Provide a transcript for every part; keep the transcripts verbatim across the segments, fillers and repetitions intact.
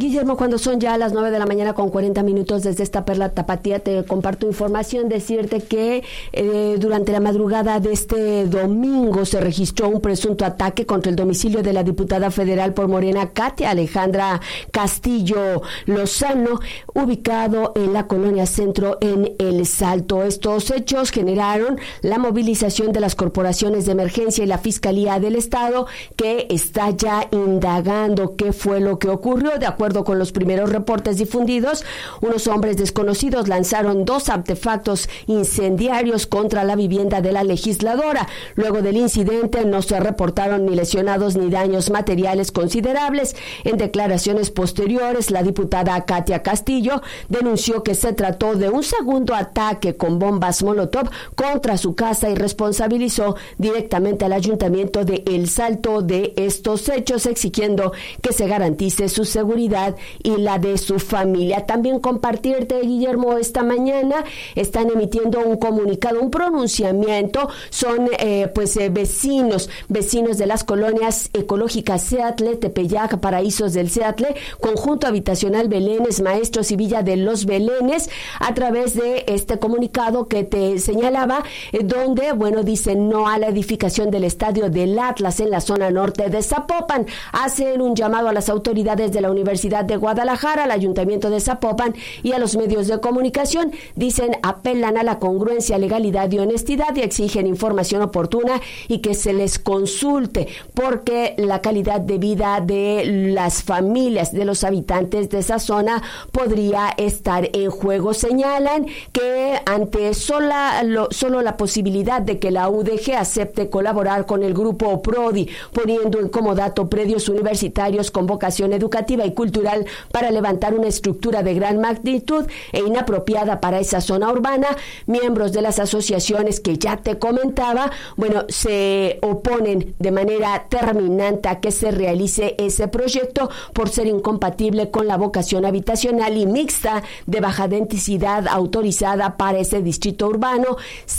Guillermo, cuando son ya las nueve de la mañana con cuarenta minutos desde esta Perla Tapatía, te comparto información, decirte que eh, durante la madrugada de este domingo se registró un presunto ataque contra el domicilio de la diputada federal por Morena, Katia Alejandra Castillo Lozano, ubicado en la colonia Centro en El Salto. Estos hechos generaron la movilización de las corporaciones de emergencia y la Fiscalía del Estado, que está ya indagando qué fue lo que ocurrió. De acuerdo De acuerdo con los primeros reportes difundidos, unos hombres desconocidos lanzaron dos artefactos incendiarios contra la vivienda de la legisladora. Luego del incidente no se reportaron ni lesionados ni daños materiales considerables. En declaraciones posteriores, la diputada Katia Castillo denunció que se trató de un segundo ataque con bombas Molotov contra su casa y responsabilizó directamente al ayuntamiento de El Salto de estos hechos, exigiendo que se garantice su seguridad y la de su familia. También compartirte, Guillermo, esta mañana están emitiendo un comunicado, un pronunciamiento. Son eh, pues eh, vecinos, vecinos de las colonias ecológicas Seattle, Tepeyac, Paraísos del Seattle, Conjunto Habitacional Belénes, Maestros y Villa de los Belénes, a través de este comunicado que te señalaba, eh, donde, bueno, dicen no a la edificación del estadio del Atlas en la zona norte de Zapopan. Hacen un llamado a las autoridades de la Universidad de Guadalajara, al Ayuntamiento de Zapopan y a los medios de comunicación. Dicen, apelan a la congruencia, legalidad y honestidad y exigen información oportuna y que se les consulte, porque la calidad de vida de las familias, de los habitantes de esa zona podría estar en juego. Señalan que ante sola, lo, solo la posibilidad de que la U D G acepte colaborar con el grupo PRODI, poniendo en comodato predios universitarios con vocación educativa y cultural para levantar una estructura de gran magnitud e inapropiada para esa zona urbana, miembros de las asociaciones que ya te comentaba, bueno, se oponen de manera terminante a que se realice ese proyecto por ser incompatible con la vocación habitacional y mixta de baja densidad autorizada para ese distrito urbano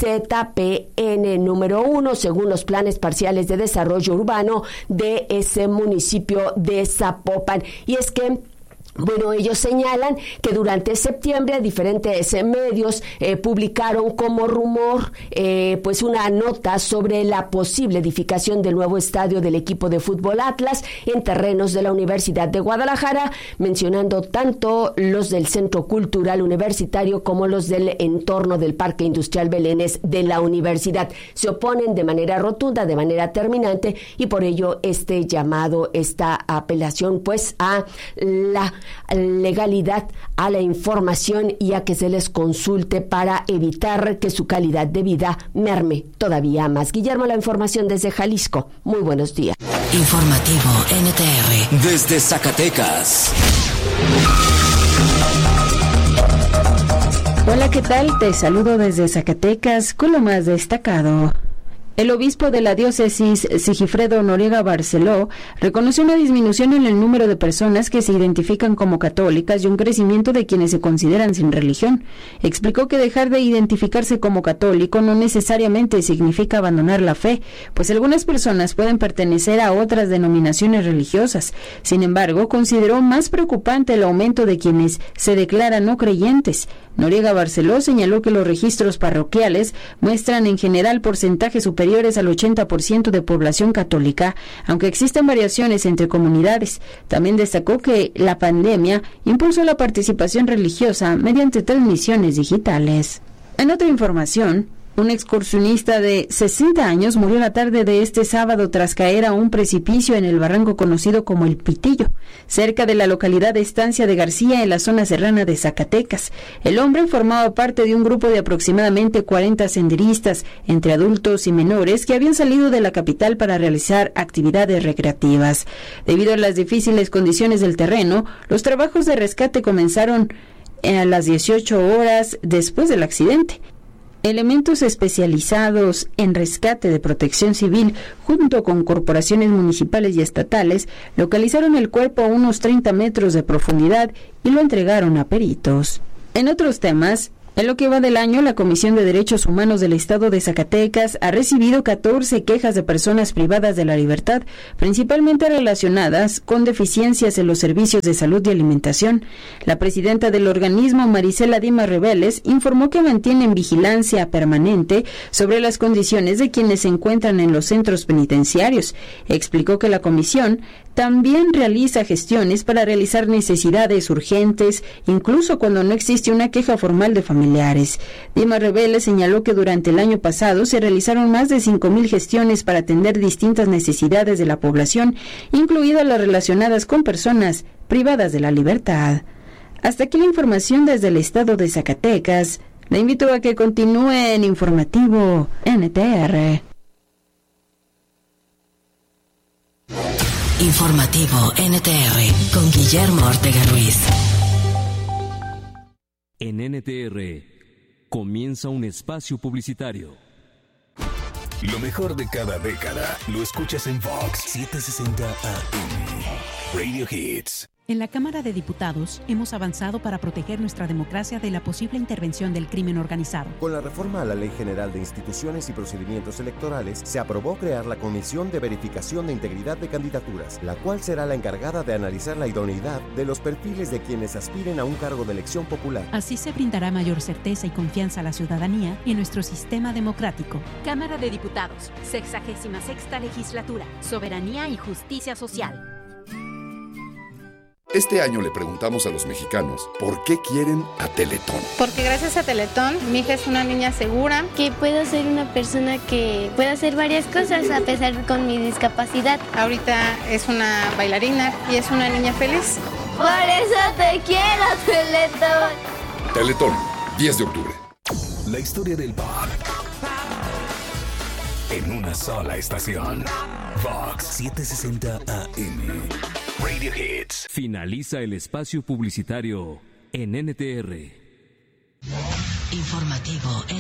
Z P N número uno, según los planes parciales de desarrollo urbano de ese municipio de Zapopan. Y es que Bueno, ellos señalan que durante septiembre diferentes eh, medios eh, publicaron como rumor eh, pues una nota sobre la posible edificación del nuevo estadio del equipo de fútbol Atlas en terrenos de la Universidad de Guadalajara, mencionando tanto los del Centro Cultural Universitario como los del entorno del Parque Industrial Belénes de la universidad. Se oponen de manera rotunda, de manera terminante, y por ello este llamado, esta apelación pues a la legalidad, a la información y a que se les consulte para evitar que su calidad de vida merme todavía más. Guillermo, la información desde Jalisco. Muy buenos días. Informativo N T R desde Zacatecas. Hola, ¿qué tal? Te saludo desde Zacatecas con lo más destacado. El obispo de la diócesis, Sigifredo Noriega Barceló, reconoció una disminución en el número de personas que se identifican como católicas y un crecimiento de quienes se consideran sin religión. Explicó que dejar de identificarse como católico no necesariamente significa abandonar la fe, pues algunas personas pueden pertenecer a otras denominaciones religiosas. Sin embargo, consideró más preocupante el aumento de quienes se declaran no creyentes. Noriega Barceló señaló que los registros parroquiales muestran en general porcentajes superiores al ochenta por ciento de población católica, aunque existen variaciones entre comunidades. También destacó que la pandemia impulsó la participación religiosa mediante transmisiones digitales. En otra información, un excursionista de sesenta años murió la tarde de este sábado tras caer a un precipicio en el barranco conocido como El Pitillo, cerca de la localidad de Estancia de García, en la zona serrana de Zacatecas. El hombre formaba parte de un grupo de aproximadamente cuarenta senderistas, entre adultos y menores, que habían salido de la capital para realizar actividades recreativas. Debido a las difíciles condiciones del terreno, los trabajos de rescate comenzaron a las dieciocho horas después del accidente. Elementos especializados en rescate de Protección Civil, junto con corporaciones municipales y estatales, localizaron el cuerpo a unos treinta metros de profundidad y lo entregaron a peritos. En otros temas, En lo que va del año, la Comisión de Derechos Humanos del Estado de Zacatecas ha recibido catorce quejas de personas privadas de la libertad, principalmente relacionadas con deficiencias en los servicios de salud y alimentación. La presidenta del organismo, Marisela Dimas Reveles, informó que mantienen vigilancia permanente sobre las condiciones de quienes se encuentran en los centros penitenciarios. Explicó que la comisión también realiza gestiones para realizar necesidades urgentes, incluso cuando no existe una queja formal de familiares. Dimas Reveles señaló que durante el año pasado se realizaron más de cinco mil gestiones para atender distintas necesidades de la población, incluidas las relacionadas con personas privadas de la libertad. Hasta aquí la información desde el estado de Zacatecas. Le invito a que continúe en Informativo N T R. Informativo N T R con Guillermo Ortega Ruiz. En N T R comienza un espacio publicitario. Lo mejor de cada década lo escuchas en Vox setecientos sesenta A M. Radio Hits. En la Cámara de Diputados hemos avanzado para proteger nuestra democracia de la posible intervención del crimen organizado. Con la reforma a la Ley General de Instituciones y Procedimientos Electorales, se aprobó crear la Comisión de Verificación de Integridad de Candidaturas, la cual será la encargada de analizar la idoneidad de los perfiles de quienes aspiren a un cargo de elección popular. Así se brindará mayor certeza y confianza a la ciudadanía y en nuestro sistema democrático. Cámara de Diputados, sexagésima sexta legislatura, soberanía y justicia social. Este año le preguntamos a los mexicanos por qué quieren a Teletón. Porque gracias a Teletón, mi hija es una niña segura. Que puedo ser una persona que puede hacer varias cosas a pesar con mi discapacidad. Ahorita es una bailarina y es una niña feliz. Por eso te quiero, Teletón. Teletón, diez de octubre. La historia del pop en una sola estación. Vox setecientos sesenta A M. Radio Hits. Finaliza el espacio publicitario en N T R. Informativo N